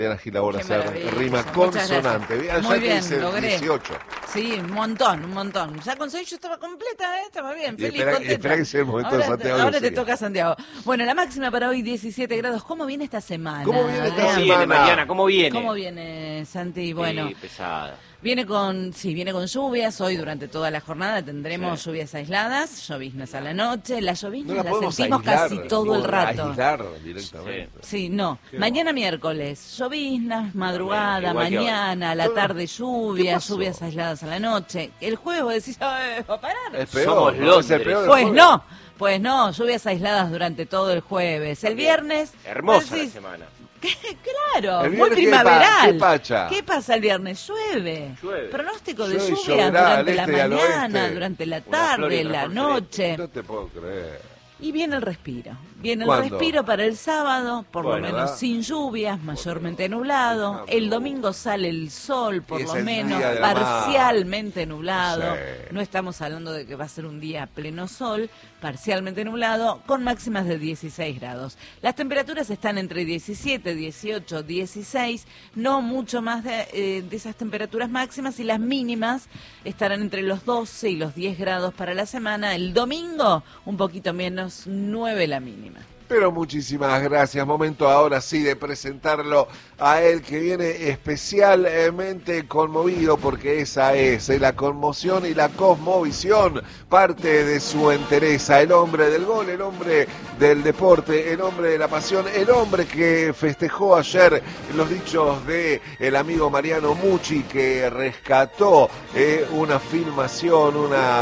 Diana Gil ahora Qué hacer maravilla. rima Muchas consonante. gracias. Ya Muy que bien, dice logré. 18. Sí, un montón. Ya con 6 yo estaba completa, estaba bien, Y feliz, espera contenta. que sea el momento de Ahora, Santiago ahora te Lucía. toca Santiago. Bueno, la máxima para hoy 17 grados. ¿Cómo viene esta semana? ¿Cómo viene esta Adrián? ¿Cómo viene, semana? Mariana? ¿Cómo viene? ¿Cómo viene, Santi? Bueno, Pesada. viene con lluvias. Hoy durante toda la jornada tendremos lluvias aisladas, lloviznas a la noche. Las No lloviznas la las podemos sentimos aislar, casi todo el rato. Aislar directamente. Sí, no. Mañana miércoles, lloviznas, madrugada, Igual que hoy. mañana, a la tarde ¿Qué lluvias, pasó? lluvias aisladas a la noche. El jueves vos decís, "Ay, ¿va a parar?" Es peor, Somos ¿no? Es el Londres. peor del Pues juego. no, lluvias aisladas durante todo el jueves. El viernes... Hermosa la decís, semana. Claro, El muy viernes, primaveral. ¿qué pacha? ¿Qué pasa el viernes? Llueve. Llueve. Pronóstico de Llueve y lluvia lloverá al durante la este y al mañana, oeste. durante la Una flor y tarde, otra la flor noche. No te puedo creer. Y viene el respiro. Viene el ¿Cuándo? respiro para el sábado, por Bueno, lo menos ¿verdad? sin lluvias, mayormente nublado. El domingo sale el sol, por Y es lo el menos día de la parcialmente nublado. Sí. No estamos hablando de que va a ser un día a pleno sol, parcialmente nublado, con máximas de 16 grados. Las temperaturas están entre 17, 18, 16, no mucho más de esas temperaturas máximas, y las mínimas estarán entre los 12 y los 10 grados para la semana. El domingo, un poquito menos, 9 la mínima. Pero muchísimas gracias. Momento ahora sí de presentarlo a él, que viene especialmente conmovido, porque esa es la conmoción y la cosmovisión, parte de su entereza. El hombre del gol, el hombre del deporte, el hombre de la pasión, el hombre que festejó ayer los dichos de el amigo Mariano Mucci, que rescató una filmación,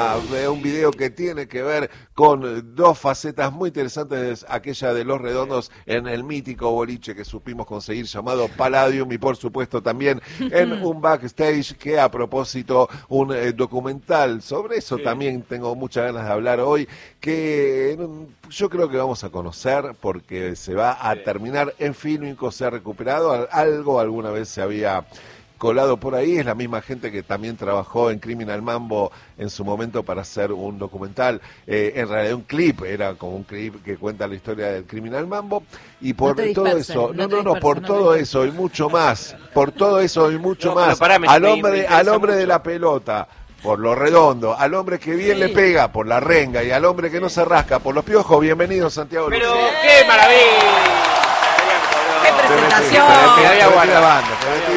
un video que tiene que ver con dos facetas muy interesantes, aquella de Los Redondos en el mítico boliche que supimos conseguir llamado Palladium, y por supuesto también en un backstage que, a propósito, un documental sobre eso también tengo muchas ganas de hablar hoy, que yo creo que vamos a conocer, porque se va a terminar en Fílmico. Se ha recuperado algo, alguna vez se había colado por ahí. Es la misma gente que también trabajó en Criminal Mambo en su momento para hacer un documental, en realidad un clip, era como un clip que cuenta la historia del Criminal Mambo, y por todo eso, por todo eso y mucho más, por todo eso y mucho más, al hombre de la pelota, por lo redondo, al hombre que bien le pega por la renga, y al hombre que no se rasca por los piojos. Bienvenido, Santiago Pero Lucía. qué maravilla. ¡Qué presentación! Te había metí guardado. lavando,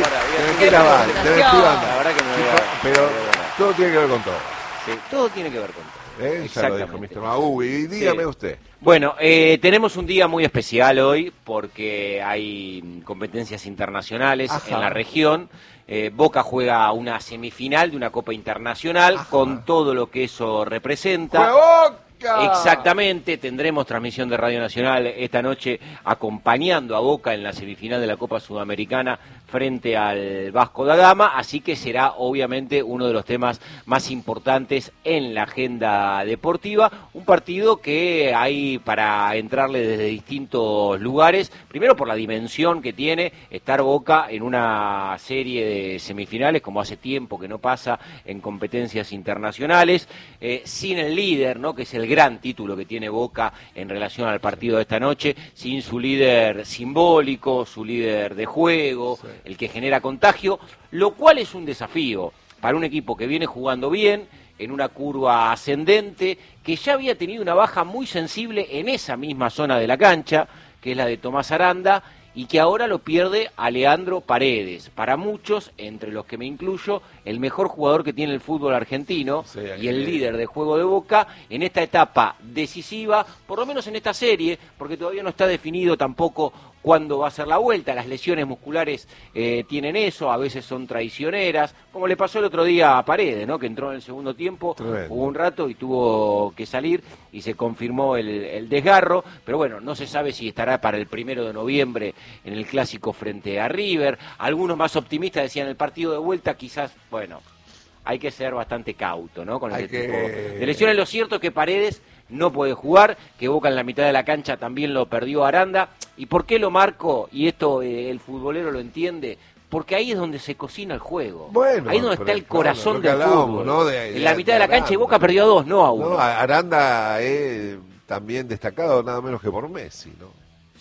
te metí lavando. La verdad que me había Pero todo tiene que ver con todo. Sí, todo tiene que ver con todo. Ya lo dijo Exactamente. Mr. Maú. Y dígame usted. Bueno, tenemos un día muy especial hoy porque hay competencias internacionales en la región. Boca juega una semifinal de una Copa Internacional con todo lo que eso representa. ¡Boca! Exactamente, tendremos transmisión de Radio Nacional esta noche acompañando a Boca en la semifinal de la Copa Sudamericana frente al Vasco da Gama, así que será obviamente uno de los temas más importantes en la agenda deportiva, un partido que hay para entrarle desde distintos lugares, primero por la dimensión que tiene estar Boca en una serie de semifinales, como hace tiempo que no pasa en competencias internacionales, sin el líder, ¿no?, que es el gran título que tiene Boca en relación al partido de esta noche, sin su líder simbólico, su líder de juego, el que genera contagio, lo cual es un desafío para un equipo que viene jugando bien, en una curva ascendente, que ya había tenido una baja muy sensible en esa misma zona de la cancha, que es la de Tomás Aranda, y que ahora lo pierde a Leandro Paredes. Para muchos, entre los que me incluyo, el mejor jugador que tiene el fútbol argentino y el líder de juego de Boca en esta etapa decisiva, por lo menos en esta serie, porque todavía no está definido tampoco cuándo va a ser la vuelta. Las lesiones musculares tienen eso, a veces son traicioneras, como le pasó el otro día a Paredes, ¿no?, que entró en el segundo tiempo, jugó un rato y tuvo que salir y se confirmó el desgarro, pero bueno, no se sabe si estará para el 1 de noviembre en el clásico frente a River. Algunos más optimistas decían el partido de vuelta, quizás, bueno, hay que ser bastante cauto, ¿no?, con este tipo de lesiones. Lo cierto es que Paredes no puede jugar, que Boca en la mitad de la cancha también lo perdió Aranda. ¿Y por qué lo marco? Y esto el futbolero lo entiende, porque ahí es donde se cocina el juego. Bueno, ahí es donde está el corazón del fútbol. ¿no? En la mitad de la cancha, y Boca perdió a 2, no a 1. No, Aranda es también destacado nada menos que por Messi, ¿no?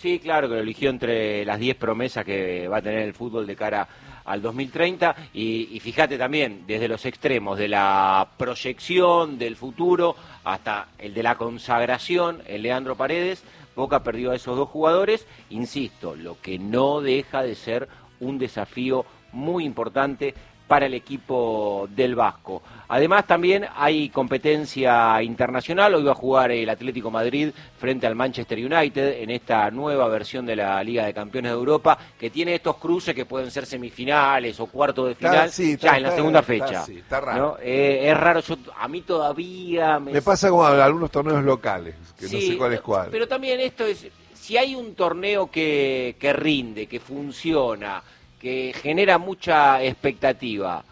Sí, claro, que lo eligió entre las 10 promesas que va a tener el fútbol de cara al 2030 y fíjate también, desde los extremos de la proyección del futuro hasta el de la consagración, el Leandro Paredes, Boca perdió a esos dos jugadores, insisto, lo que no deja de ser un desafío muy importante para el equipo del Vasco. Además también hay competencia internacional, hoy va a jugar el Atlético Madrid frente al Manchester United en esta nueva versión de la Liga de Campeones de Europa, que tiene estos cruces que pueden ser semifinales o cuartos de final, en la segunda fecha. Está raro. ¿No? Es raro, a mí todavía... Me pasa como a algunos torneos locales, que sí, no sé cuál es cuál. Pero también esto es, si hay un torneo que rinde, que funciona, que genera mucha expectativa,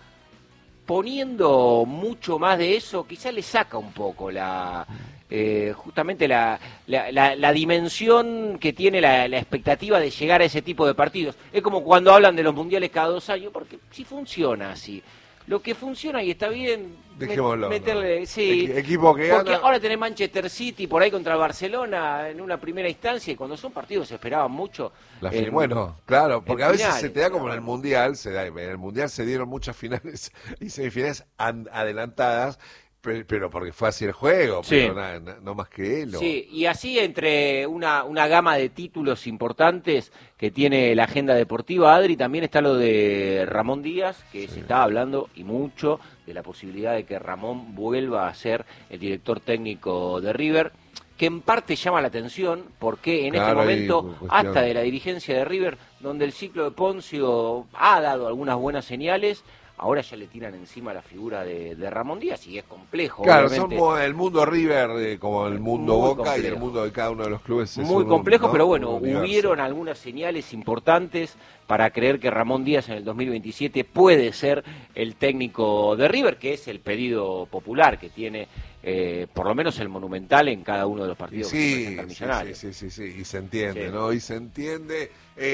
poniendo mucho más de eso, quizás le saca un poco justamente la dimensión que tiene la expectativa de llegar a ese tipo de partidos. Es como cuando hablan de los mundiales cada 2 años, porque si funciona así. Lo que funciona y está bien, dejémoslo, meterle, ¿no? sí, Equipo que porque gana. ahora tenés Manchester City por ahí contra Barcelona en una primera instancia y cuando son partidos se esperaban mucho. Bueno, claro, porque a veces finales, se te da como en el Mundial, en el Mundial se dieron muchas finales y semifinales adelantadas, pero porque fue así el juego, Sí. pero no más que él. Sí, y así entre una gama de títulos importantes que tiene la agenda deportiva, Adri, también está lo de Ramón Díaz, que se está hablando y mucho de la posibilidad de que Ramón vuelva a ser el director técnico de River, que en parte llama la atención porque en este momento, hasta de la dirigencia de River, donde el ciclo de Poncio ha dado algunas buenas señales, ahora ya le tiran encima la figura de Ramón Díaz y es complejo. Claro, obviamente. son el mundo River como el mundo Muy Boca complejo. y el mundo de cada uno de los clubes. Es Muy complejo, ¿no? pero bueno, universo. hubieron algunas señales importantes para creer que Ramón Díaz en el 2027 puede ser el técnico de River, que es el pedido popular que tiene por lo menos el Monumental en cada uno de los partidos que presenta el Millonario. Sí, y se entiende, Sí. ¿no? Y se entiende.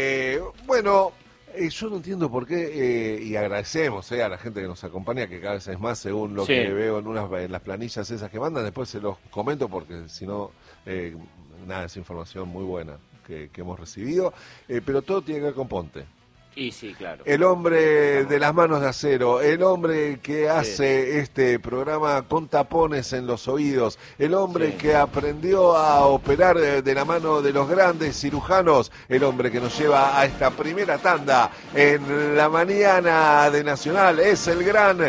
Bueno, yo no entiendo por qué, y agradecemos a la gente que nos acompaña, que cada vez es más, según lo que veo en las planillas esas que mandan, después se los comento porque si no, nada, es información muy buena que hemos recibido, pero todo tiene que ver con Ponte. Y sí, claro. El hombre de las manos de acero, el hombre que hace este programa con tapones en los oídos, el hombre que aprendió a operar de la mano de los grandes cirujanos, el hombre que nos lleva a esta primera tanda en la mañana de Nacional, es el gran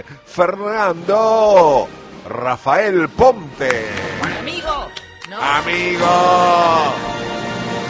Fernando Rafael Ponte. Amigo, ¿no? Amigo.